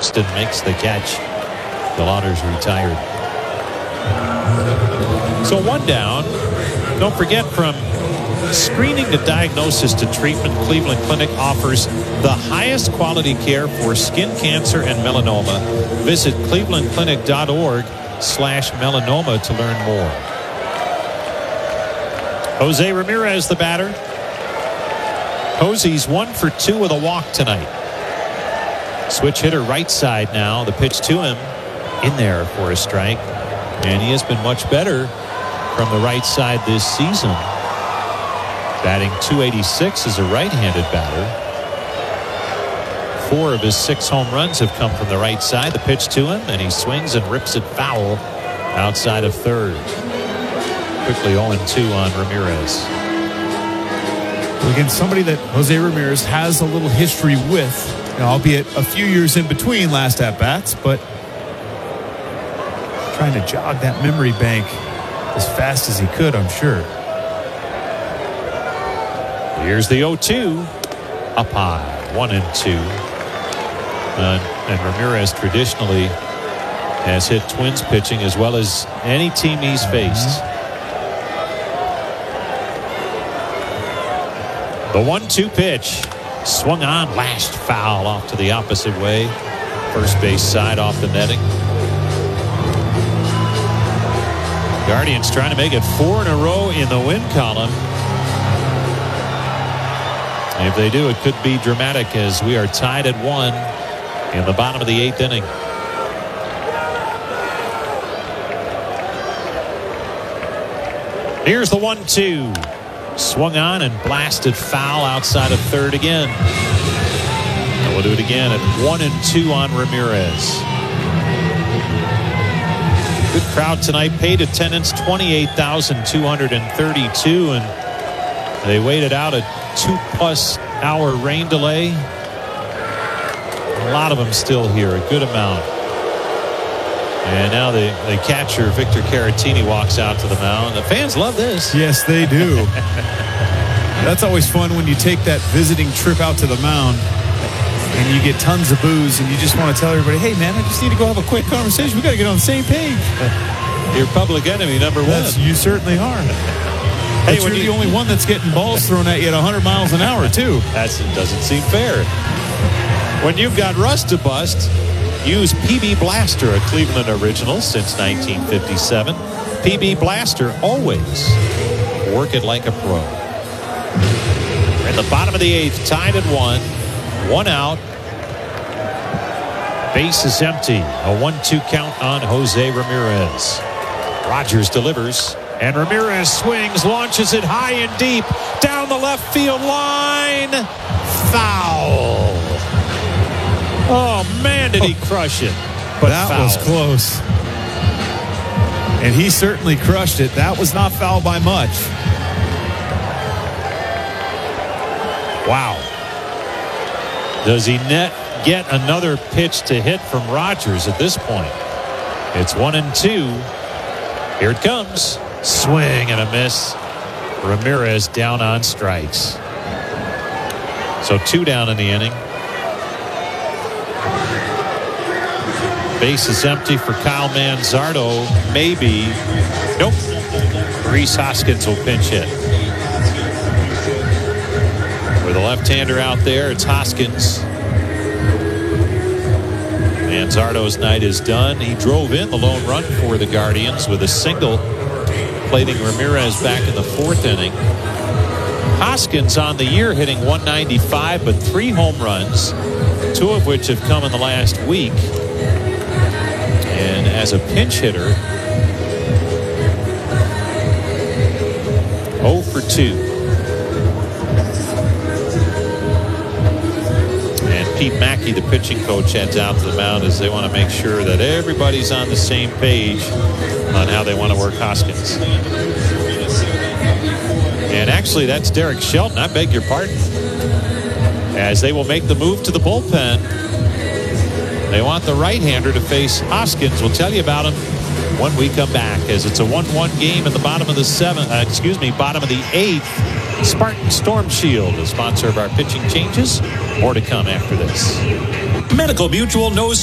Buxton makes the catch. Delauder's retired. So one down. Don't forget, from screening to diagnosis to treatment, Cleveland Clinic offers the highest quality care for skin cancer and melanoma. Visit clevelandclinic.org/melanoma to learn more. Jose Ramirez, the batter. Jose's 1 for 2 with a walk tonight. Switch hitter right side now. The pitch to him in there for a strike. And he has been much better from the right side this season. Batting .286 as a right-handed batter. 4 of his 6 home runs have come from the right side. The pitch to him, and he swings and rips it foul outside of third. Quickly 0-2 on Ramirez. Again, somebody that Jose Ramirez has a little history with, albeit a few years in between last at-bats, but trying to jog that memory bank as fast as he could, I'm sure. Here's the 0-2. Up high, 1-2. And Ramirez traditionally has hit Twins pitching as well as any team he's faced. The 1-2 pitch. Swung on, lashed foul off to the opposite way. First base side off the netting. Guardians trying to make it 4 in a row in the win column. And if they do, it could be dramatic, as we are tied at 1 in the bottom of the 8th inning. Here's the 1-2. Swung on and blasted foul outside of third again. And we'll do it again at 1-2 on Ramirez. Good crowd tonight. Paid attendance 28,232, and they waited out a 2+ hour rain delay. A lot of them still here, a good amount. And now the catcher, Victor Caratini, walks out to the mound. The fans love this. Yes, they do. That's always fun when you take that visiting trip out to the mound and you get tons of boos and you just want to tell everybody, hey, man, I just need to go have a quick conversation. We got to get on the same page. You're public enemy number 1. You certainly are. Hey, you're the only one that's getting balls thrown at you at 100 miles an hour, too. It doesn't seem fair. When you've got rust to bust, use PB Blaster, a Cleveland original since 1957. PB Blaster, always work it like a pro. In the bottom of the 8th, tied at 1. 1 out. Base is empty. A 1-2 count on Jose Ramirez. Rogers delivers. And Ramirez swings, launches it high and deep. Down the left field line. Foul. Oh, man, did he crush it. But that foul. Was close. And he certainly crushed it. That was not foul by much. Wow. Does he get another pitch to hit from Rogers at this point? It's 1-2. Here it comes. Swing and a miss. Ramirez down on strikes. So 2 down in the inning. Base is empty for Kyle Manzardo. Maybe. Nope. Rhys Hoskins will pinch hit. With a left-hander out there, it's Hoskins. Manzardo's night is done. He drove in the lone run for the Guardians with a single, plating Ramirez back in the 4th inning. Hoskins on the year hitting .195, but 3 home runs, 2 of which have come in the last week. And as a pinch hitter, 0 for 2. And Pete Mackey, the pitching coach, heads out to the mound as they want to make sure that everybody's on the same page on how they want to work Hoskins. And actually, that's Derek Shelton. I beg your pardon. As they will make the move to the bullpen. They want the right-hander to face Hoskins. We'll tell you about him when we come back, as it's a 1-1 game at the bottom of the bottom of the 8th. Spartan Storm Shield, the sponsor of our pitching changes. More to come after this. Medical Mutual knows